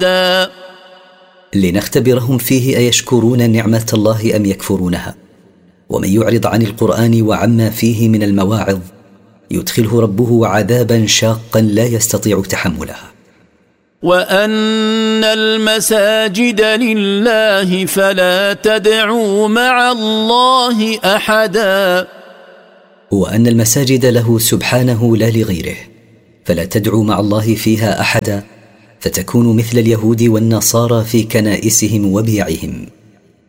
لنختبرهم فيه أيشكرون نعمة الله أم يكفرونها. ومن يعرض عن القرآن وعما فيه من المواعظ يدخله ربه عذابا شاقا لا يستطيع تحملها. وأن المساجد لله فلا تدعوا مع الله أحدا. وأن المساجد له سبحانه لا لغيره، فلا تدعوا مع الله فيها أحدا فتكونوا مثل اليهود والنصارى في كنائسهم وبيعهم.